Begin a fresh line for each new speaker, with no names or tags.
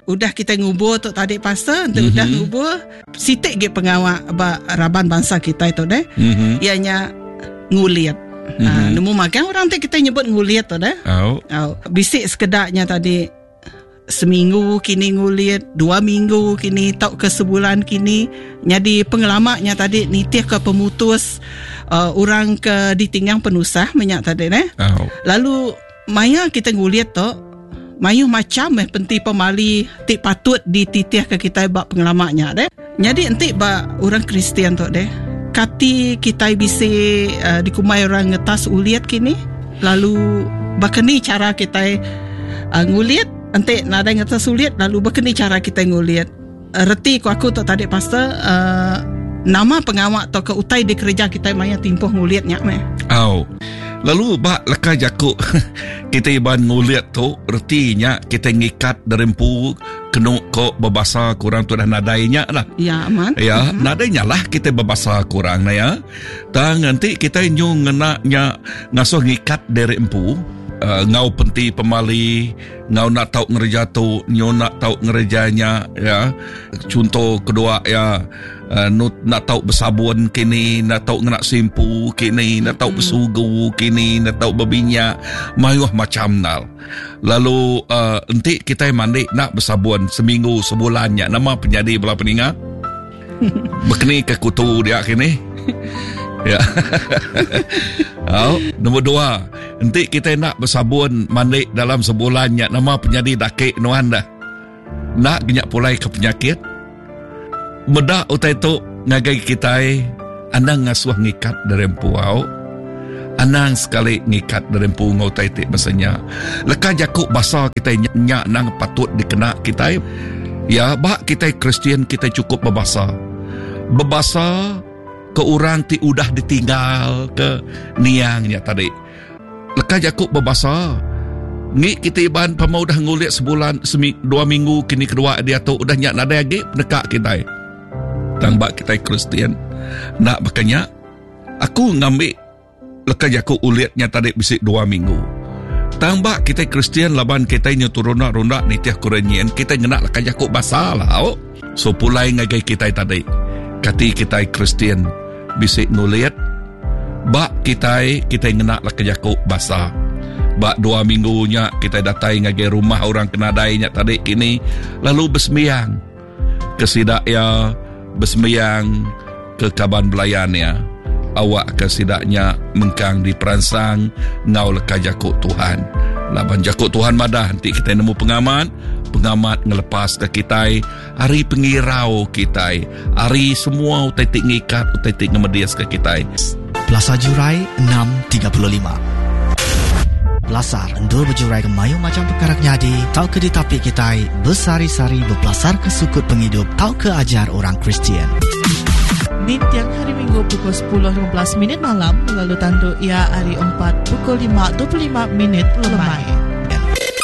Udah kita ngubur tok tadi pastor, udah ngubur sitik ge pengawak raban bangsa kita itu deh. Ianya nguliat. Nemu makan orang tu kita nyebut nguliat tu deh. Bisik sekedarnya tadi seminggu kini nguliat, 2 minggu kini, tau ke sebulan kini. Jadi pengalamannya tadi nitih ke pemutus, orang ke ditinggang penusah minyak tadi deh. Lalu maya kita nguliat tu mayu macam penting pemali tik patut dititih ke kita bak pengalamannya deh. Jadi enti bak orang Kristian tu deh. Kati kita bisa dikumai orang ngetas uliat kini. Lalu bakani cara kita nguliat. Enti nada ngetas uliat. Lalu bakani cara kita nguliat. Reti aku tak tadi pastor. Nama pengawak atau ke utai di kerja kita maya timpuh nguliatnya meh.
Lalu bak leka jakuk kita iban nguliat tu retinya kita ngikat derempu kena kok berbasa kurang tu dah nadainya lah.
Ya aman.
Ya, nadainya lah kita berbasa kurang na ya. Dan nanti kita nyung ngenaknya ngasuh ngikat derempu. Ngau penti pemali, ngau nak tahu ngerja tu, nyo nak tahu ngerjanya ya. Contoh kedua ya, nak tahu bersabun kini, nak tahu nak simpu kini, nak tahu bersugu kini, nak tahu berminyak, mayuh macam nal. Lalu nanti kita mandi nak bersabun seminggu sebulannya. Nama penjadi belah peninga. Bekni ke kutu dia kini. Ya. Nombor 2, nanti kita nak bersabun mandi dalam sebulannya. Nama penyadi dakik nuan dah. Nak genyak pulai ke penyakit. Medak utai tu ngagai kita anang ngasuh ngikat derempu au. Anang sekali ngikat derempu ngautai tik basanya. Leka jakuk basa kita nyak nang patut dikena kita. Ya, bak kita Kristian kita cukup berbasa. Berbasa ke orang ti udah ditinggal ke niangnya tadi. Leka jakuk berbasa. Ngi kita iban pamau dah nguliat sebulan 2 minggu kini kedua dia tu udah nyak nada lagi penekak kita. Tambah kita Kristian nak bakanya aku ngambil leka jakuk uliatnya tadi bisik 2 minggu. Tambah kita Kristian laban kita nyoturuna-runa nitiah kurenyen kita ngenak leka jakuk basalah. So pulai ngagai kita tadi. Kati kita Kristian bisik nuliat bak kita ngenak leka jakuk basah. Bak 2 minggunya kita datai ngagai rumah orang kenadainya tadi kini. Lalu bersembiang kesidak ya, bersembiang ke kaban belayannya. Awak kesidaknya mengkang di peransang ngau leka jakuk Tuhan. Laban jakuk Tuhan madah nanti kita nemu pengamat ngelepas ke kita hari pengirau kita, hari semua utai-tik ngikat, utai-tik ngemedias ke kita.
Plaza Jurai 6.35. Belasar endur berjurai ke mayu macam perkara nyadi, tau ke di tapi kita bersari-sari berbelasar ke sukut penghidup, tau ke ajar orang Kristian.
Di tiang hari Minggu pukul 10.15 malam, lalu tanduk ia hari 4 pukul 5.25 lemai.